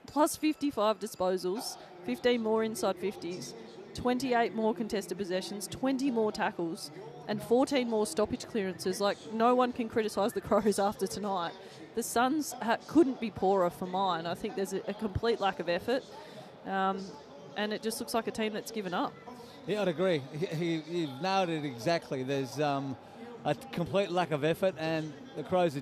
plus 55 disposals, 15 more inside 50s, 28 more contested possessions, 20 more tackles, and 14 more stoppage clearances. Like, no one can criticise the Crows after tonight. The Suns couldn't be poorer for mine. I think there's a complete lack of effort, and it just looks like a team that's given up. Yeah, I'd agree. He nailed it exactly. There's a complete lack of effort, and the Crows are